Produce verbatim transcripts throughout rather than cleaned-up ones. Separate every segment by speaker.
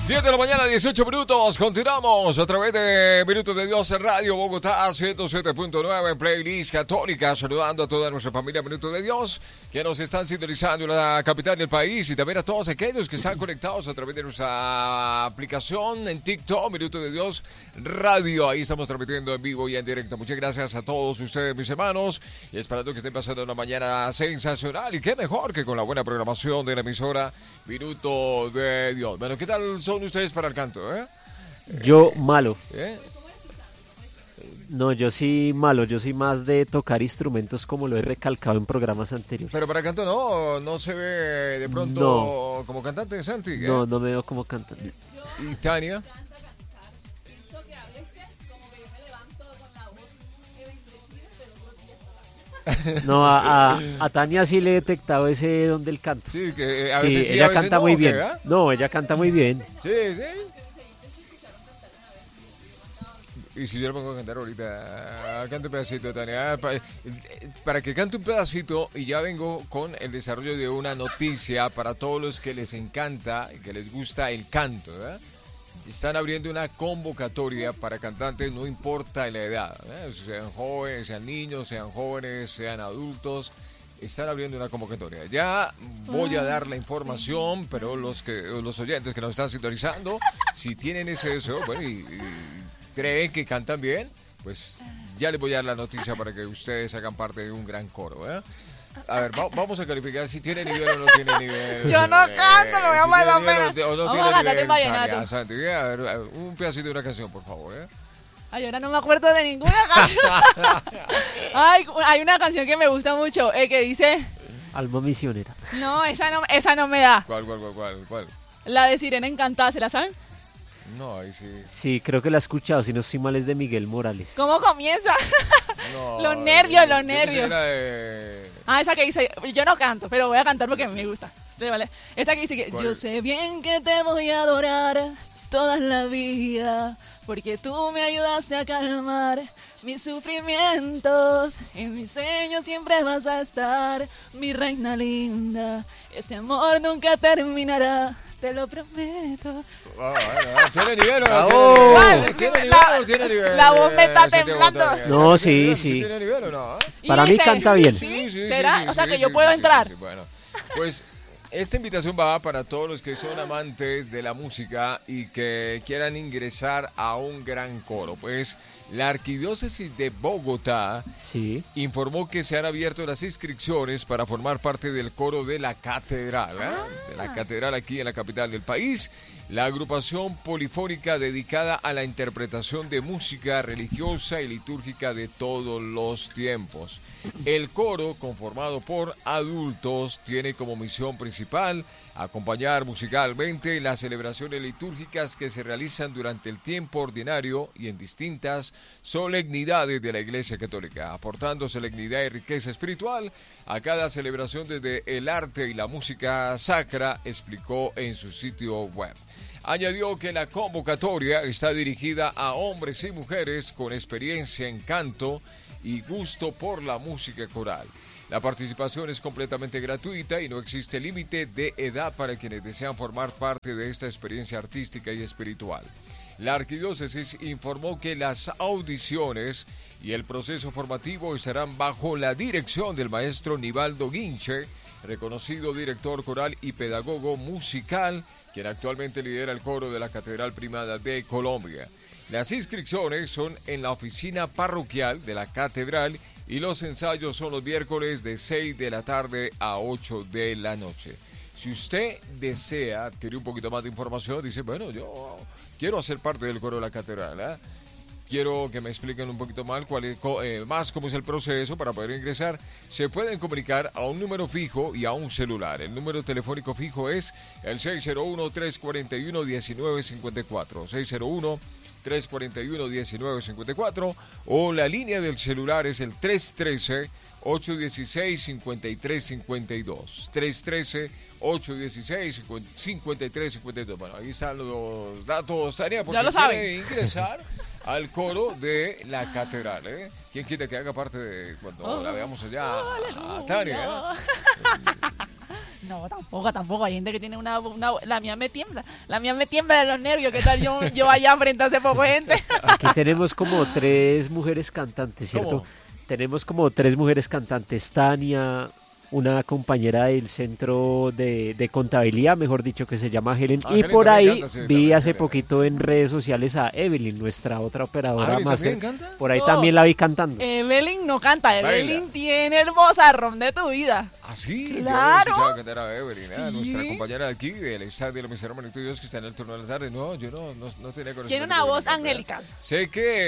Speaker 1: diez de la mañana, dieciocho minutos. Continuamos a través de Minutos de Dios en Radio Bogotá, ciento siete punto nueve en Playlist Católica. Saludando a toda nuestra familia Minutos de Dios que nos están sintonizando en la capital del país y también a todos aquellos que están conectados a través de nuestra aplicación en TikTok, Minutos de Dios Radio. Ahí estamos transmitiendo en vivo y en directo. Muchas gracias a todos ustedes, mis hermanos, y esperando que estén pasando una mañana sensacional. Y qué mejor que con la buena programación de la emisora Minutos de Dios. Bueno, ¿qué tal son ustedes para el canto, eh?
Speaker 2: Yo malo.
Speaker 1: ¿Eh?
Speaker 2: No, yo sí malo, yo soy más de tocar instrumentos como lo he recalcado en programas anteriores.
Speaker 1: Pero para el canto no, no se ve de pronto
Speaker 2: No.
Speaker 1: como cantante de Santi, ¿eh?
Speaker 2: No, no me veo como cantante.
Speaker 1: ¿Y Tania?
Speaker 2: No, a, a, a Tania sí le he detectado ese don del canto.
Speaker 1: Sí, que a
Speaker 2: Sí,
Speaker 1: veces sí,
Speaker 2: ella
Speaker 1: a veces
Speaker 2: canta
Speaker 1: no,
Speaker 2: muy
Speaker 1: ¿o qué,
Speaker 2: bien.
Speaker 1: eh?
Speaker 2: No, ella canta muy bien.
Speaker 1: Sí, sí. Y si yo le pongo a cantar ahorita, cante un pedacito, Tania, para, para que cante un pedacito, y ya vengo con el desarrollo de una noticia para todos los que les encanta y que les gusta el canto, ¿verdad? Están abriendo una convocatoria para cantantes, no importa la edad, ¿eh? Sean jóvenes, sean niños, sean jóvenes, sean adultos. Están abriendo una convocatoria. Ya voy a dar la información, pero los que los oyentes que nos están sintonizando, si tienen ese deseo, bueno, y, y creen que cantan bien, pues ya les voy a dar la noticia para que ustedes hagan parte de un gran coro, ¿eh? A ver, va, vamos a calificar si tiene nivel o no tiene nivel.
Speaker 3: Yo no canto, me voy a
Speaker 1: si
Speaker 3: pasar
Speaker 1: tiene
Speaker 3: pena.
Speaker 1: nivel o no
Speaker 3: Vamos
Speaker 1: tiene
Speaker 3: a cantar
Speaker 1: nivel,
Speaker 3: en vallenato.
Speaker 1: Tania, Santi, a ver, a ver, un pedacito de una canción, por favor, ¿eh?
Speaker 3: Ay, ahora no me acuerdo de ninguna canción. Ay, hay una canción que me gusta mucho, eh, que dice...
Speaker 2: Alma misionera.
Speaker 3: No, esa no, esa no me da.
Speaker 1: ¿Cuál, cuál, cuál, cuál, cuál?
Speaker 3: La de Sirena Encantada, ¿se la saben?
Speaker 1: No, ahí sí.
Speaker 2: Sí, creo que la he escuchado, si no estoy mal es de Miguel Morales.
Speaker 3: ¿Cómo comienza?
Speaker 1: No,
Speaker 3: Los nervios,
Speaker 1: yo-
Speaker 3: los
Speaker 1: yo pensé
Speaker 3: nervios.
Speaker 1: que era de-
Speaker 3: Ah, esa que dice, yo no canto, pero voy a cantar porque me gusta. Sí, vale. Esa que dice que
Speaker 1: ¿Cuál
Speaker 3: yo
Speaker 1: es?
Speaker 3: sé bien que te voy a adorar toda la vida, porque tú me ayudaste a calmar mis sufrimientos. En mis sueños siempre vas a estar, mi reina linda. Este amor nunca terminará, te lo prometo.
Speaker 1: Ah, bueno, ¿tiene nivel o no
Speaker 2: Bravo.
Speaker 1: tiene nivel?
Speaker 3: Vale,
Speaker 1: ¿Tiene
Speaker 3: sí,
Speaker 1: nivel
Speaker 3: la-
Speaker 1: o no tiene nivel?
Speaker 3: la voz me está
Speaker 1: Eh, Santiago
Speaker 3: temblando.
Speaker 1: Montoya?
Speaker 2: No,
Speaker 1: ¿Tiene
Speaker 2: sí,
Speaker 1: nivel?
Speaker 2: sí.
Speaker 1: ¿Tiene nivel o no?
Speaker 3: Y
Speaker 2: Para mí
Speaker 3: dice-
Speaker 2: canta bien.
Speaker 1: Sí, sí,
Speaker 3: ¿Será?
Speaker 1: sí,
Speaker 3: O sea,
Speaker 1: sí,
Speaker 3: que
Speaker 1: sí,
Speaker 3: yo
Speaker 1: sí,
Speaker 3: puedo
Speaker 1: sí,
Speaker 3: entrar.
Speaker 1: sí, bueno, pues esta invitación va para todos los que son amantes de la música y que quieran ingresar a un gran coro. Pues la Arquidiócesis de Bogotá
Speaker 2: Sí.
Speaker 1: informó que se han abierto las inscripciones para formar parte del coro de la Catedral, ¿eh? de la Catedral aquí en la capital del país. La agrupación polifónica dedicada a la interpretación de música religiosa y litúrgica de todos los tiempos. El coro, conformado por adultos, tiene como misión principal acompañar musicalmente las celebraciones litúrgicas que se realizan durante el tiempo ordinario y en distintas solemnidades de la Iglesia Católica, aportando solemnidad y riqueza espiritual a cada celebración desde el arte y la música sacra, explicó en su sitio web. Añadió que la convocatoria está dirigida a hombres y mujeres con experiencia en canto y gusto por la música coral. La participación es completamente gratuita y no existe límite de edad para quienes desean formar parte de esta experiencia artística y espiritual. La Arquidiócesis informó que las audiciones y el proceso formativo estarán bajo la dirección del maestro Nivaldo Guinche, reconocido director coral y pedagogo musical, quien actualmente lidera el coro de la Catedral Primada de Colombia. Las inscripciones son en la oficina parroquial de la Catedral y los ensayos son los miércoles de seis de la tarde a ocho de la noche. Si usted desea adquirir un poquito más de información, dice, bueno, yo quiero hacer parte del coro de la Catedral, ¿eh? Quiero que me expliquen un poquito más, cuál es, eh, más cómo es el proceso para poder ingresar. Se pueden comunicar a un número fijo y a un celular. El número telefónico fijo es el seis cero uno, tres cuatro uno, uno nueve cinco cuatro. seis cero uno, tres cuatro uno, uno nueve cinco cuatro. O la línea del celular es el tres uno tres, ocho uno seis, cinco tres cinco dos. tres uno tres, ocho uno seis, cinco tres cinco dos. Bueno, ahí están los datos, Tania, porque
Speaker 3: Ya lo saben.
Speaker 1: quiere ingresar al coro de la Catedral, ¿eh? ¿Quién quiere que haga parte de cuando
Speaker 3: Oh,
Speaker 1: la veamos allá a
Speaker 3: aleluya.
Speaker 1: Tania? ¿eh?
Speaker 3: No, tampoco, tampoco. Hay gente que tiene una, una... La mía me tiembla. La mía me tiembla de los nervios. ¿Qué tal yo, yo allá frente a ese poco de gente?
Speaker 2: Aquí tenemos como tres mujeres cantantes, ¿cierto?
Speaker 1: ¿Cómo?
Speaker 2: Tenemos como tres mujeres cantantes. Tania, una compañera del centro de, de contabilidad, mejor dicho, que se llama Helen.
Speaker 1: Ah,
Speaker 2: y
Speaker 1: Helen
Speaker 2: por
Speaker 1: también
Speaker 2: ahí
Speaker 1: canta, sí,
Speaker 2: vi
Speaker 1: también,
Speaker 2: hace
Speaker 1: Helen.
Speaker 2: poquito en redes sociales a Evelyn, nuestra otra operadora
Speaker 1: ¿Evelyn
Speaker 2: máster.
Speaker 1: también canta?
Speaker 2: Por ahí
Speaker 3: No.
Speaker 2: también la vi cantando.
Speaker 3: Evelyn no canta.
Speaker 1: Baila.
Speaker 3: Evelyn tiene el vozarrón de tu vida.
Speaker 1: ¿Ah, sí?
Speaker 3: Claro.
Speaker 1: Yo había escuchado cantar a Evelyn, ¿eh?
Speaker 3: Sí.
Speaker 1: Nuestra compañera de aquí, del Estadio de los Mis Hermanos y Dios, que está en el turno de la tarde. No, yo no, no, no tenía conocimiento.
Speaker 3: Tiene una
Speaker 1: de
Speaker 3: voz
Speaker 1: Evelyn,
Speaker 3: angelical.
Speaker 1: ¿verdad? Sé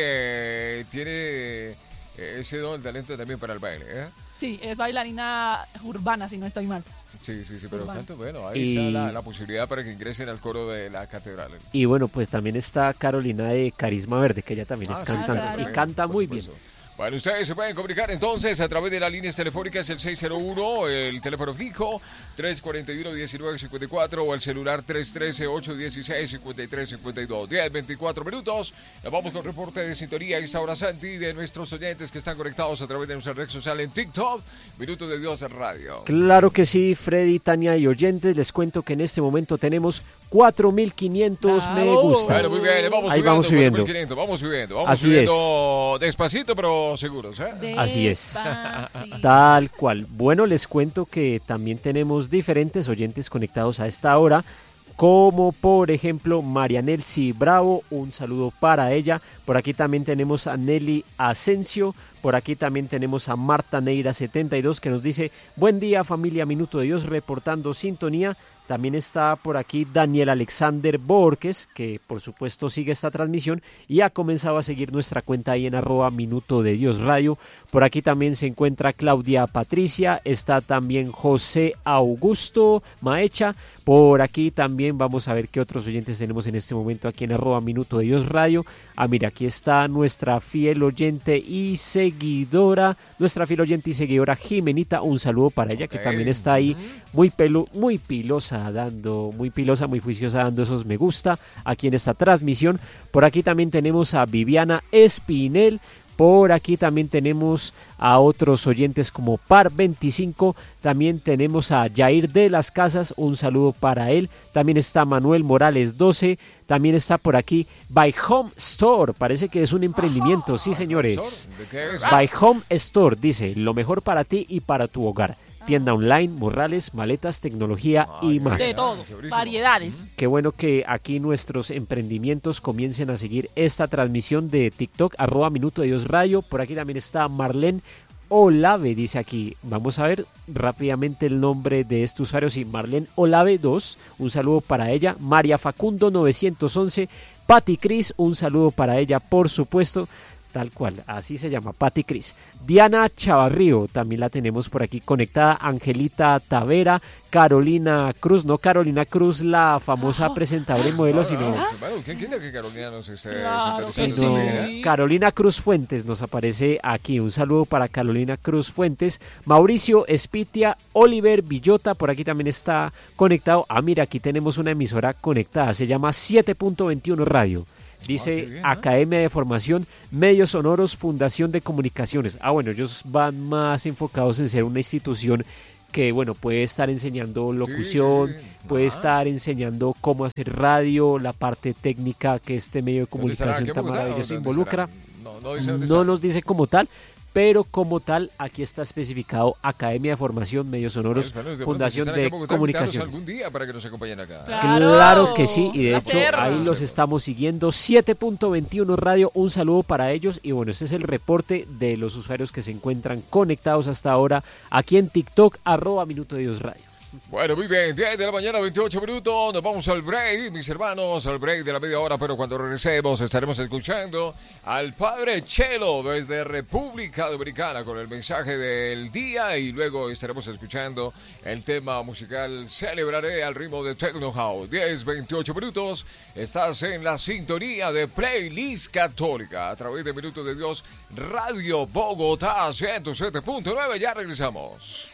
Speaker 1: que eh, tiene eh, ese don, el talento también para el baile, ¿eh?
Speaker 3: Sí, es bailarina urbana, si no estoy mal.
Speaker 1: Sí, sí, sí, pero
Speaker 3: Urbano.
Speaker 1: canto, bueno, ahí
Speaker 2: Y-
Speaker 1: está la, la posibilidad para que ingresen al coro de la catedral.
Speaker 2: Y bueno, pues también está Carolina de Carisma Verde, que ella también
Speaker 1: Ah,
Speaker 2: es
Speaker 1: sí,
Speaker 2: cantante
Speaker 3: claro.
Speaker 2: y canta
Speaker 1: por
Speaker 2: muy bien.
Speaker 1: supuesto. Bueno, ustedes se pueden comunicar entonces a través de las líneas telefónicas, el seis cero uno, el teléfono fijo, tres cuatro uno, diecinueve cincuenta y cuatro o el celular tres uno tres, ocho uno seis, cinco tres cinco dos. diez, veinticuatro minutos. Nos vamos con reporte de sintonía y Saura Santi de nuestros oyentes que están conectados a través de nuestra red social en TikTok, Minutos de Dios Radio.
Speaker 2: Claro que sí, Freddy, Tania y oyentes, les cuento que en este momento tenemos cuatro mil quinientos me
Speaker 3: Bravo.
Speaker 2: gusta.
Speaker 1: Bueno, muy bien, vamos
Speaker 2: Ahí
Speaker 1: subiendo,
Speaker 2: vamos subiendo.
Speaker 1: cuatro mil quinientos, vamos subiendo, vamos
Speaker 2: Así
Speaker 1: subiendo despacito pero seguros, ¿eh?
Speaker 2: Así es.
Speaker 3: Despacito.
Speaker 2: Tal cual. Bueno, les cuento que también tenemos diferentes oyentes conectados a esta hora, como por ejemplo María Nelcy Bravo, un saludo para ella. Por aquí también tenemos a Nelly Asensio, por aquí también tenemos a Marta Neira setenta y dos que nos dice: buen día familia Minuto de Dios, reportando sintonía. También está por aquí Daniel Alexander Borges, que por supuesto sigue esta transmisión y ha comenzado a seguir nuestra cuenta ahí en arroba Minuto de Dios Radio. Por aquí también se encuentra Claudia Patricia, está también José Augusto Maecha. Por aquí también vamos a ver qué otros oyentes tenemos en este momento aquí en arroba Minuto de Dios Radio. Ah, mira, aquí está nuestra fiel oyente y seguidora, nuestra fiel oyente y seguidora Jimenita, un saludo para ella que
Speaker 1: Ok.
Speaker 2: también está ahí muy pelo, muy pilosa dando, muy pilosa, muy juiciosa dando esos me gusta aquí en esta transmisión. Por aquí también tenemos a Viviana Espinel. Por aquí también tenemos a otros oyentes como Par veinticinco, también tenemos a Jair de las Casas, un saludo para él, también está Manuel Morales doce, también está por aquí By Home Store, parece que es un emprendimiento, sí señores.
Speaker 1: ¿De qué es?
Speaker 2: By Home Store dice, lo mejor para ti y para tu hogar. Tienda online, morrales, maletas, tecnología
Speaker 1: Ay,
Speaker 2: y más.
Speaker 3: De todo.
Speaker 1: Chéverísimo.
Speaker 3: Variedades.
Speaker 2: Qué bueno que aquí nuestros emprendimientos comiencen a seguir esta transmisión de TikTok, arroba Minuto de Dios Radio. Por aquí también está Marlene Olave, dice aquí. Vamos a ver rápidamente el nombre de este usuario. Sí, Marlene Olave dos, un saludo para ella. María Facundo novecientos once, Patti Cris, un saludo para ella, por supuesto. Tal cual, así se llama, Patti Cris. Diana Chavarrío, también la tenemos por aquí conectada. Angelita Tavera, Carolina Cruz, no Carolina Cruz, la famosa presentadora y modelo, sino,
Speaker 1: Bueno, ¿quién quiere que Carolina nos esté
Speaker 3: Claro que
Speaker 1: sintonizando
Speaker 3: sí.
Speaker 1: también, eh?
Speaker 2: Carolina Cruz Fuentes nos aparece aquí. Un saludo para Carolina Cruz Fuentes. Mauricio Espitia, Oliver Villota, por aquí también está conectado. Ah, mira, aquí tenemos una emisora conectada, se llama siete punto veintiuno Radio. Dice
Speaker 1: Ah, qué bien, ¿eh?
Speaker 2: Academia de Formación, Medios Sonoros, Fundación de Comunicaciones. Ah, bueno, ellos van más enfocados en ser una institución que, bueno, puede estar enseñando locución,
Speaker 1: sí, sí.
Speaker 2: puede
Speaker 1: Ah.
Speaker 2: estar enseñando cómo hacer radio, la parte técnica que este medio de
Speaker 1: ¿Dónde estará?
Speaker 2: comunicación
Speaker 1: ¿Aquí en
Speaker 2: tan
Speaker 1: Bogotá?
Speaker 2: maravilloso
Speaker 1: ¿Dónde
Speaker 2: involucra.
Speaker 1: estará? No, no dice dónde
Speaker 2: No
Speaker 1: está.
Speaker 2: nos dice como tal, pero como tal, aquí está especificado Academia de Formación, Medios Sonoros,
Speaker 1: Bueno, de pronto,
Speaker 2: Fundación
Speaker 1: si están aquí
Speaker 2: de
Speaker 1: en Bogotá, invitarlos
Speaker 2: Comunicaciones.
Speaker 1: algún día para que nos acompañen acá.
Speaker 3: Claro.
Speaker 2: Claro que sí, y de hecho
Speaker 3: placer.
Speaker 2: ahí los estamos siguiendo. siete punto veintiuno Radio, un saludo para ellos. Y bueno, este es el reporte de los usuarios que se encuentran conectados hasta ahora aquí en TikTok, arroba Minuto de Dios Radio.
Speaker 1: Bueno, muy bien, diez de la mañana, veintiocho minutos, nos vamos al break, mis hermanos, al break de la media hora, pero cuando regresemos estaremos escuchando al Padre Chelo desde República Dominicana con el mensaje del día y luego estaremos escuchando el tema musical Celebraré al ritmo de Techno House. diez, veintiocho minutos, estás en la sintonía de Playlist Católica a través de Minutos de Dios Radio Bogotá ciento siete punto nueve, ya regresamos.